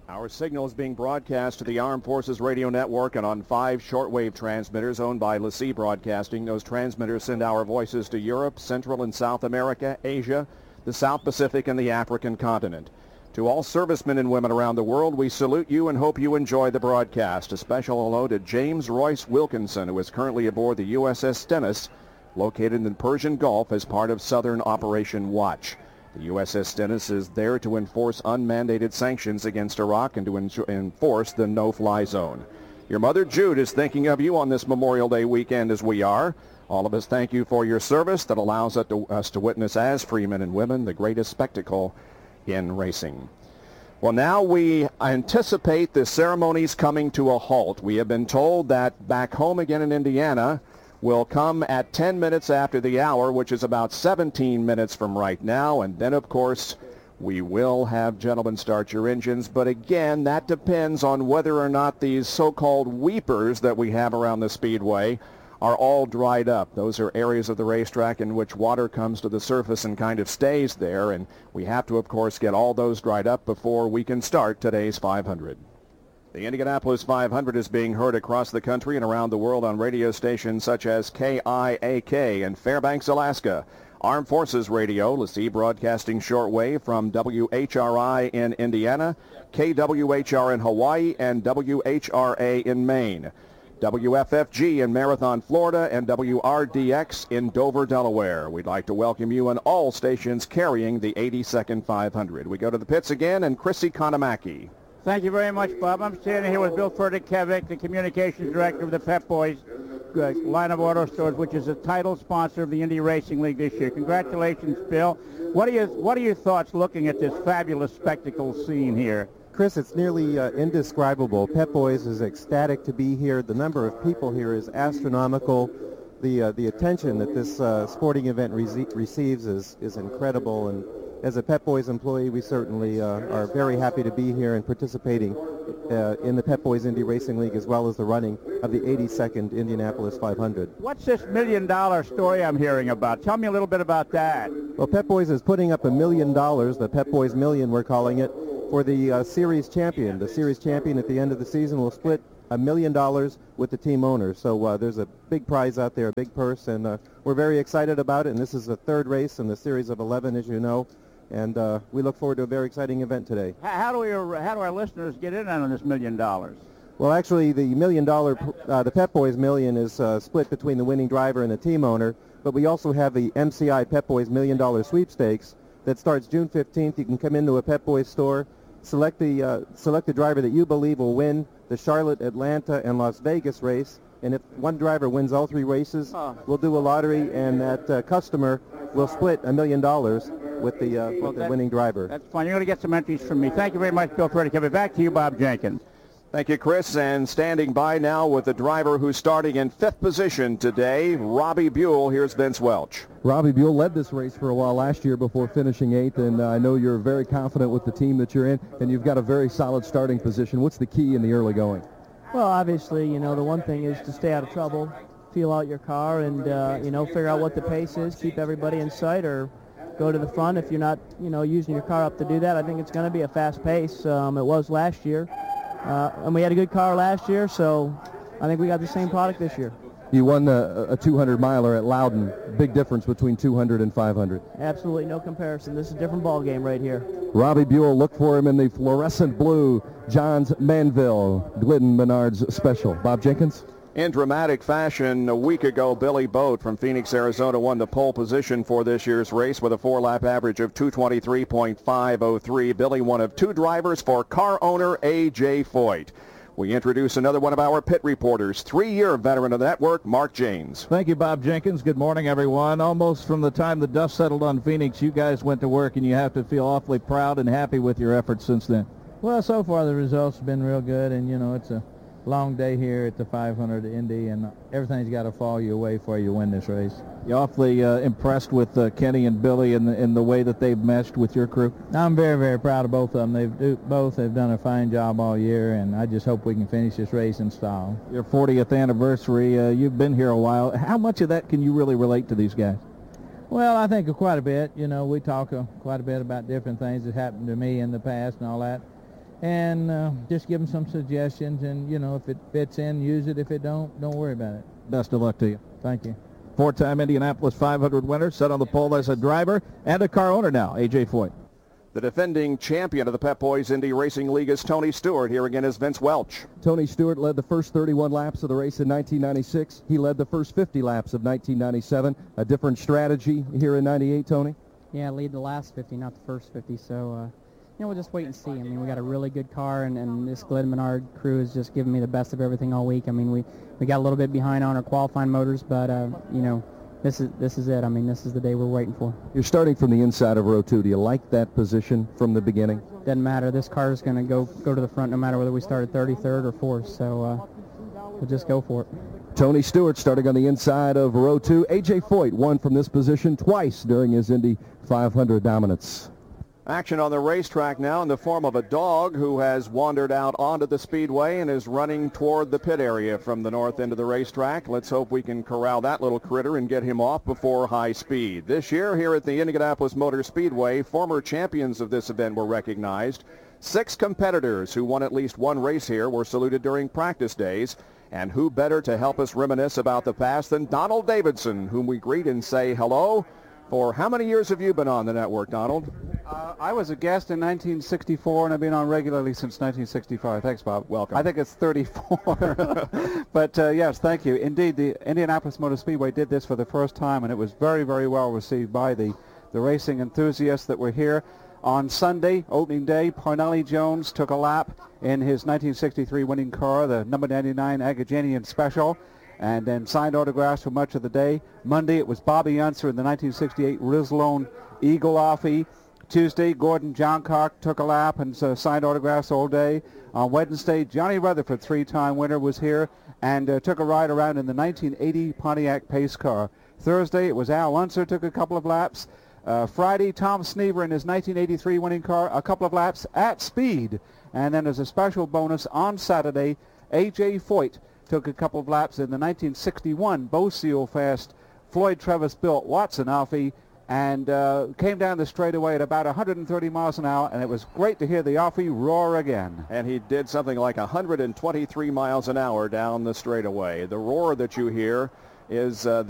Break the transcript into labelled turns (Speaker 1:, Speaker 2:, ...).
Speaker 1: Our signal is being broadcast to the Armed Forces Radio Network and on 5 shortwave transmitters owned by LaCie Broadcasting. Those transmitters send our voices to Europe, Central and South America, Asia, the South Pacific, and the African continent. To all servicemen and women around the world, we salute you and hope you enjoy the broadcast. A special hello to James Royce Wilkinson, who is currently aboard the USS Stennis, located in the Persian Gulf as part of Southern Operation Watch. The USS Stennis is there to enforce unmandated sanctions against Iraq and to enforce the no-fly zone. Your mother Jude is thinking of you on this Memorial Day weekend as we are. All of us thank you for your service that allows us to witness as free men and women the greatest spectacle in racing. Well, now we anticipate the ceremonies coming to a halt. We have been told that back home again in Indiana will come at 10 minutes after the hour, which is about 17 minutes from right now. And then, of course, we will have Gentlemen Start Your Engines. But again, that depends on whether or not these so-called weepers that we have around the speedway are all dried up. Those are areas of the racetrack in which water comes to the surface and kind of stays there. And we have to, of course, get all those dried up before we can start today's 500. The Indianapolis 500 is being heard across the country and around the world on radio stations such as KIAK in Fairbanks, Alaska, Armed Forces Radio, LaCie Broadcasting Shortwave from WHRI in Indiana, KWHR in Hawaii, and WHRA in Maine, WFFG in Marathon, Florida, and WRDX in Dover, Delaware. We'd like to welcome you on all stations carrying the 82nd 500. We go to the pits again, and Chrissy Konamaki.
Speaker 2: Thank you very much, Bob. I'm standing here with Bill Furtick-Kevick, the Communications Director of the Pep Boys line of auto stores, which is a title sponsor of the Indy Racing League this year. Congratulations, Bill. What are your thoughts looking at this fabulous spectacle scene here?
Speaker 3: Chris, it's nearly indescribable. Pep Boys is ecstatic to be here. The number of people here is astronomical. The attention that this sporting event receives is incredible, and as a Pep Boys employee, we certainly are very happy to be here and participating in the Pep Boys Indy Racing League as well as the running of the 82nd Indianapolis 500.
Speaker 2: What's this $1 million story I'm hearing about? Tell me a little bit about that.
Speaker 3: Well, Pep Boys is putting up $1 million, the Pep Boys Million we're calling it, for the series champion. The series champion at the end of the season will split $1 million with the team owner. So there's a big prize out there, a big purse, and we're very excited about it. And this is the third race in the series of 11, as you know. And we look forward to a very exciting event today.
Speaker 2: How do our listeners get in on this $1 million?
Speaker 3: Well, actually, the $1 million, the Pep Boys Million is split between the winning driver and the team owner. But we also have the MCI Pep Boys $1 million sweepstakes that starts June 15th. You can come into a Pep Boys store, select the driver that you believe will win the Charlotte, Atlanta, and Las Vegas race. And if one driver wins all 3 races, we'll do a lottery, and that customer will split $1 million with the winning driver.
Speaker 2: That's fine. You're going to get some entries from me. Thank you very much, Bill Furtick. Back to you, Bob Jenkins.
Speaker 1: Thank you, Chris. And standing by now with the driver who's starting in 5th position today, Robbie Buell. Here's Vince Welch.
Speaker 4: Robbie Buell led this race for a while last year before finishing 8th, and I know you're very confident with the team that you're in, and you've got a very solid starting position. What's the key in the early going?
Speaker 5: Well, obviously, the one thing is to stay out of trouble, feel out your car, and, figure out what the pace is, keep everybody in sight, or go to the front if you're not, using your car up to do that. I think it's going to be a fast pace. It was last year. And we had a good car last year, so I think we got the same product this year.
Speaker 4: You won a 200-miler at Loudon. Big difference between 200 and 500.
Speaker 5: Absolutely no comparison. This is a different ball game right here.
Speaker 4: Robbie Buell, look for him in the fluorescent blue Johns Manville Glidden Menards Special. Bob Jenkins?
Speaker 1: In dramatic fashion, a week ago, Billy Boat from Phoenix, Arizona won the pole position for this year's race with a 4-lap average of 2:23.503. Billy, one of 2 drivers for car owner A.J. Foyt. We introduce another one of our pit reporters, 3-year veteran of the network, Mark Janes.
Speaker 6: Thank you, Bob Jenkins. Good morning, everyone. Almost from the time the dust settled on Phoenix, you guys went to work, and you have to feel awfully proud and happy with your efforts since then.
Speaker 7: Well, so far the results have been real good, and, it's a long day here at the 500 Indy, and everything's got to fall your way for you to win this race.
Speaker 6: You're awfully impressed with Kenny and Billy in the way that they've meshed with your crew?
Speaker 7: I'm very, very proud of both of them. They've done a fine job all year, and I just hope we can finish this race in style.
Speaker 6: Your 40th anniversary, you've been here a while. How much of that can you really relate to these guys?
Speaker 7: Well, I think quite a bit. We talk quite a bit about different things that happened to me in the past and all that. and just give them some suggestions. And, you know, if it fits in, use it. If it don't worry about it.
Speaker 6: Best of luck to you.
Speaker 7: Thank you.
Speaker 6: Four-time Indianapolis 500 winner, set on the pole as a driver and a car owner now, A.J. Foyt.
Speaker 1: The defending champion of the Pep Boys Indy Racing League is Tony Stewart. Here again is Vince Welch.
Speaker 4: Tony Stewart led the first 31 laps of the race in 1996. He led the first 50 laps of 1997. A different strategy here in 98, Tony?
Speaker 8: Yeah, lead the last 50, not the first 50. So, you know, we'll just wait and see. I mean, we got a really good car, and this Glenn Menard crew has just given me the best of everything all week. I mean, we got a little bit behind on our qualifying motors, but, you know, this is it. I mean, this is the day we're waiting for.
Speaker 4: You're starting from the inside of row 2. Do you like that position from the beginning?
Speaker 8: Doesn't matter. This car is going to go to the front no matter whether we start at 33rd or 4th. So we'll just go for it.
Speaker 4: Tony Stewart starting on the inside of row 2. A.J. Foyt won from this position twice during his Indy 500 dominance.
Speaker 1: Action on the racetrack now in the form of a dog who has wandered out onto the speedway and is running toward the pit area from the north end of the racetrack. Let's hope we can corral that little critter and get him off before high speed. This year here at the Indianapolis Motor Speedway, former champions of this event were recognized. 6 competitors who won at least one race here were saluted during practice days. And who better to help us reminisce about the past than Donald Davidson, whom we greet and say hello. For how many years have you been on the network, Donald?
Speaker 9: I was a guest in 1964, and I've been on regularly since 1965. Thanks, Bob.
Speaker 1: Welcome.
Speaker 9: I think it's 34. But, yes, thank you. Indeed, the Indianapolis Motor Speedway did this for the first time, and it was very, very well received by the racing enthusiasts that were here. On Sunday, opening day, Parnelli Jones took a lap in his 1963 winning car, the number 99 Agajanian Special, and then signed autographs for much of the day. Monday, it was Bobby Unser in the 1968 Rislone Eagle Offie. Tuesday, Gordon Johncock took a lap and signed autographs all day. On Wednesday, Johnny Rutherford, 3-time winner, was here and took a ride around in the 1980 Pontiac Pace car. Thursday, it was Al Unser, took a couple of laps. Friday, Tom Snever in his 1983 winning car, a couple of laps at speed. And then as a special bonus on Saturday, A.J. Foyt took a couple of laps in the 1961 Bo-Seal Fast Floyd Travis built Watson Offie and came down the straightaway at about 130 miles an hour, and it was great to hear the Offie roar again.
Speaker 1: And he did something like 123 miles an hour down the straightaway. The roar that you hear is the